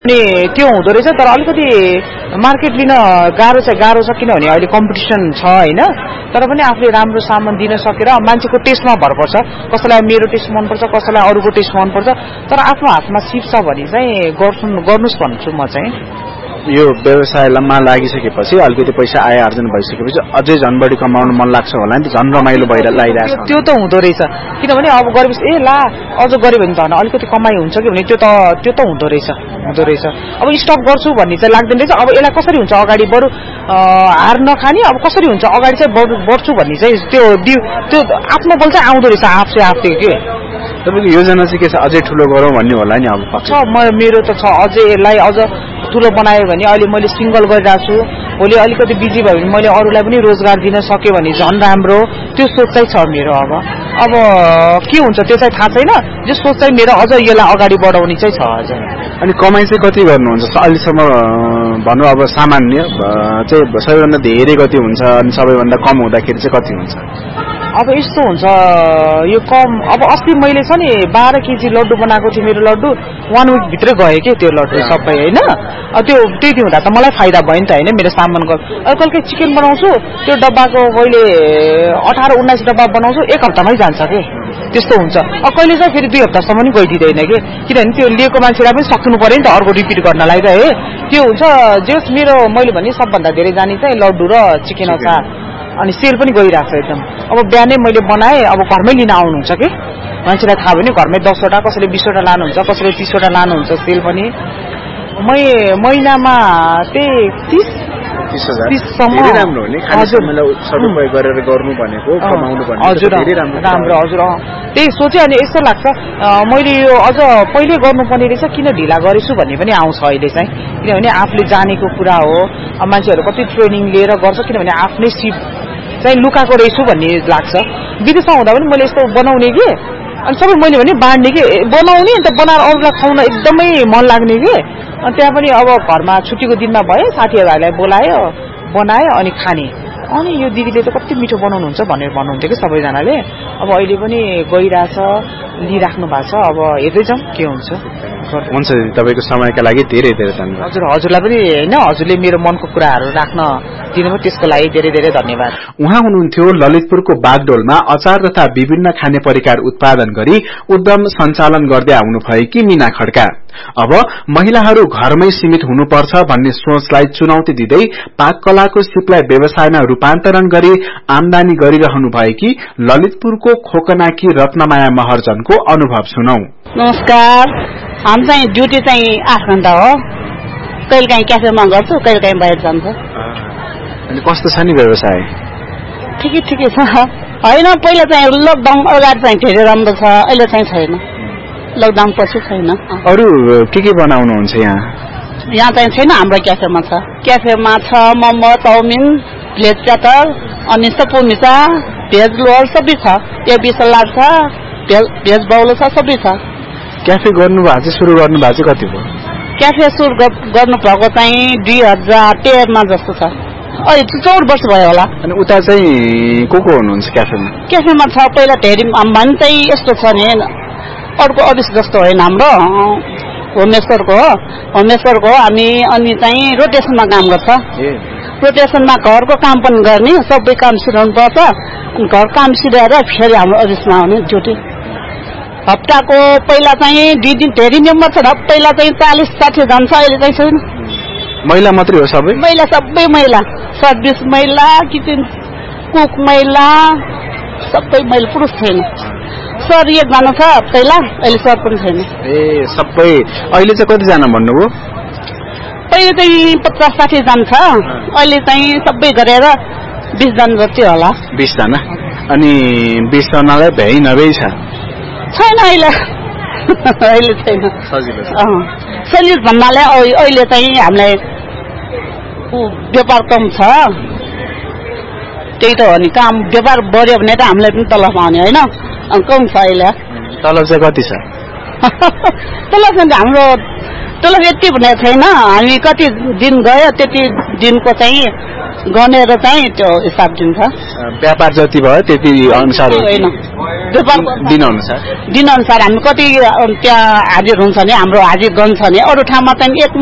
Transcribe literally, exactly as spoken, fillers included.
अनि त्यो हुँदो रहेछ तर अलिकति मार्केट लिन गाह्रो छ गाह्रो छ किनभने अहिले कम्पिटिसन छ हैन तर पनि आफूले राम्रो सामान दिन सकेर मान्छेको टेस्टमा भर पर्छ कसैलाई मेरो टेस्ट मन पर्छ कसैलाई अरूको टेस्ट मन पर्छ तर आफ्नो हातमा सिप छ भने चाहिँ गर्छु गर्नुस् भन्छु म चाहिँ यो व्यवसायमा लागिसकेपछि अलिकति पैसा आय आर्जन भइसकेपछि अझै झन् बढी कमाउन मन लाग्छ होला नि झन् रमाइलो भएर लागिरहेछ त्यो त हुँदो रहेछ किनभने अब गरेपछि ए ला अझ गरे भने त अलिकति कमाइ हुन्छ कि भने त्यो त त्यो त हुँदो रहेछ हुँदो रहेछ अब स्टप गर्छु भन्ने चाहिँ लाग्दैन रहेछ अब यसलाई कसरी हुन्छ अगाडि बरु हार नखाने अब कसरी हुन्छ अगाडि चाहिँ बढ्छु भन्ने चाहिँ त्यो त्यो आत्मबल चाहिँ आउँदो रहेछ आफै आफै के तपाईको योजना चाहिँ के छ अझै ठुलो गरौँ भन्ने होला नि अब छ म मेरो त छ अझै यसलाई अझ ठुलो बनायो भने अहिले मैले सिंगल गरिरहेको छु भोलि अलिकति बिजी भयो भने मैले अरूलाई पनि रोजगार दिन सके भने झन् राम्रो त्यो सोच चाहिँ छ मेरो अब अब के हुन्छ त्यो चाहिँ थाहा छैन जो सोच चाहिँ मेरो अझ यसलाई अगाडि बढाउने चाहिँ छ अझ अनि कमाइ चाहिँ कति गर्नुहुन्छ अहिलेसम्म भन्नु अब सामान्य चाहिँ सबैभन्दा धेरै कति हुन्छ अनि सबैभन्दा कम हुँदाखेरि चाहिँ कति हुन्छ अब यस्तो हुन्छ यो कम अब अस्ति मैले छ नि बाह्र केजी लड्डु बनाएको थिएँ मेरो लड्डु वान विक भित्रै गयो कि त्यो लड्डु सबै होइन त्यो त्यति हुँदा त मलाई फाइदा भयो नि त होइन मेरो सामानको कहिले कहिले चिकन बनाउँछु त्यो डब्बाको कहिले अठार उन्नाइस डब्बा बनाउँछु एक हप्तामै जान्छ कि त्यस्तो हुन्छ अब कहिले चाहिँ फेरि दुई हप्तासम्म पनि गइदिँदैन कि किनभने त्यो लिएको मान्छेलाई पनि सक्नु पर्यो नि त अर्को रिपिट गर्नलाई त है त्यो हुन्छ जस मेरो मैले भने सबभन्दा धेरै जाने चाहिँ लड्डु र चिकन अचार अनि सेल पनि गइरहेको छ एकदम अब बिहानै मैले बनाएँ अब घरमै लिन आउनुहुन्छ कि मान्छेलाई थाहा भयो नि घरमै दसवटा कसैले बिसवटा लानुहुन्छ कसैले तीसवटा लानुहुन्छ सेल पनि मै महिनामा त्यही तीस धेरै राम्रो हो नि खानेसम्मलाई सदुपयोग गरेर गर्नु भनेको कमाउनु भनेको हजुर राम्रो हजुर त्यही सोचे अनि यस्तो लाग्छ मैले यो अझ पहिले गर्नुपर्ने रहेछ किन ढिला गरेछु भन्ने पनि आउँछ अहिले चाहिँ किनभने आफूले जानेको कुरा हो मान्छेहरू कति ट्रेनिङ लिएर गर्छ किनभने आफ्नै सिप चाहिँ लुकाएको रहेछु भन्ने लाग्छ विदेशमा हुँदा पनि मैले यस्तो बनाउने कि अनि सबै मैले भने बाँड्ने कि बनाउने अन्त बनाएर अरूलाई खुवाउन एकदमै मन लाग्ने कि अनि त्यहाँ पनि अब घरमा छुट्टीको दिनमा भयो साथीहरूलाई बोलायो बनायो अनि खाने अनि यो दिदीले त कति मिठो बनाउनुहुन्छ भनेर भन्नुहुन्थ्यो कि सबैजनाले अब अहिले पनि गइरहेछ लिइराख्नु भएको छ अब हेर्दै जाउँ के हुन्छ हुन्छ तपाईको समयका लागि धेरै धेरै धन्यवाद हजुर हजुरलाई पनि हैन हजुरले मेरो मनको कुराहरू राख्न दिनुभयो त्यसको लागि धेरै धेरै धन्यवाद उहाँ हुनुहुन्थ्यो ललितपुरको बागडोलमा अचार तथा विभिन्न खाने परिकार उत्पादन गरी उद्यम सञ्चालन गर्दै आउनुभएकी मीना खड्का अब महिलाहरू घरमै सीमित हुनुपर्छ भन्ने सोचलाई चुनौती दिँदै पाककलाको सिपलाई व्यवसायमा रूपान्तरण गरी आमदानी गरिरहनु भएकी ललितपुरको खोकनाकी रत्नमाया महर्जनको अनुभव सुनौ नमस्कार हामी चाहिँ ड्युटी चाहिँ आठ घण्टा हो कहिले काहीँ क्याफेमा गर्छु कहिले काहीँ बाहिर जान्छ अनि कस्तो छ नि व्यवसाय ठिकै ठिकै छ होइन पहिला चाहिँ लकडाउन अगाडि चाहिँ धेरै राम्रो छ अहिले चाहिँ छैन लकडाउन पछि छैन अरू के के बनाउनुहुन्छ यहाँ यहाँ चाहिँ छैन हाम्रो क्याफेमा छ क्याफेमा छ मोमो चाउमिन भेज च्याटर अनि सपुमिचा भेज लोल सबै छ एबी सलाद छ भेज बाउलो छ सबै छ क्याफे गर्नु भएको चाहिँ सुरु गर्नु भएको चाहिँ कति भयो क्याफे सुरु गर्नु भएको चाहिँ दुई हजार तेह्रमा जस्तो छ अहिले चौध वर्ष भयो होला अनि उता चाहिँ को को हुनुहुन्छ क्याफेमा क्याफेमा छ पहिला धेरै भन् चाहिँ यस्तो छ नि अर्को अविस जस्तो होइन हाम्रो होमेश्वरको हो होमेश्वरको हो हामी अनि चाहिँ रोटेसनमा काम गर्छ रोटेसनमा घरको काम पनि गर्ने सबै काम सिकाउनु पर्छ घर काम सिकाएर फेरि हाम्रो अफिसमा आउने ड्युटी हप्ताको पहिला चाहिँ दुई दिन धेरै मेम्बर छ पहिला चाहिँ चालिस साठी जना छ अहिले चाहिँ छैन महिला मात्रै हो सबै महिला सबै महिला सर्भिस महिला किचन कुक महिला सबै महिला पुरुष छैन सर एकजना छ पहिला अहिले सर पनि छैन ए सबै अहिले चाहिँ कतिजना भन्नुभयो पहिले चाहिँ पचास साठी जना छ अहिले चाहिँ सबै गरेर बीस जना जति होला बीस जना अनि बीस जनालाई भ्याइ नभ्याइ छ छैन अहिले अहिले छैन सजिलो सजिलो भन्नाले अहिले चाहिँ हामीलाई व्यापार कम छ त्यही त हो नि काम व्यापार बढ्यो भने त हामीलाई पनि तलब आउने होइन कम छ अहिले तलब चाहिँ कति छ तलब चाहिँ हाम्रो तलब यति भने छैन हामी कति दिन गयो त्यति दिनको चाहिँ गनेर चाहिँ त्यो हिसाब दिन्छ व्यापार जति भयो त्यति अनुसार होइन दिन अनुसार दिन अनुसार हामी कति त्यहाँ हाजिर हुन्छ भने हाम्रो हाजिर गन छ भने अरू ठाउँमा चाहिँ एक